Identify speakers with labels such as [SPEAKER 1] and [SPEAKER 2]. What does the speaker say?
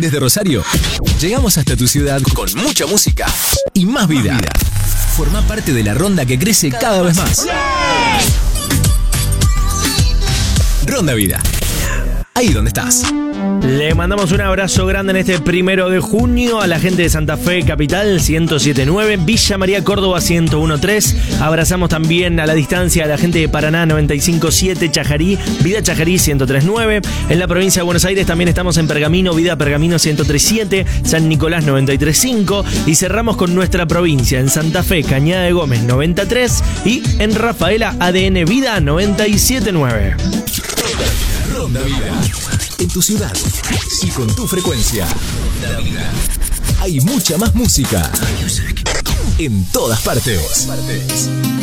[SPEAKER 1] Desde Rosario, llegamos hasta tu ciudad con mucha música y más vida. Forma parte de la ronda que crece cada vez más. Ronda Vida. Ahí donde estás.
[SPEAKER 2] Le mandamos un abrazo grande en este 1 de junio a la gente de Santa Fe Capital 107.9, Villa María Córdoba 101.3. Abrazamos también a la distancia a la gente de Paraná 95.7, Chajarí, Vida Chajarí 103.9. En la provincia de Buenos Aires también estamos en Pergamino, Vida Pergamino 103.7, San Nicolás 93.5. Y cerramos con nuestra provincia en Santa Fe, Cañada de Gómez 93 y en Rafaela ADN Vida 97.9.
[SPEAKER 1] Ronda Vida. En tu ciudad y con tu frecuencia. Ronda Vida. Hay mucha más música. En todas partes.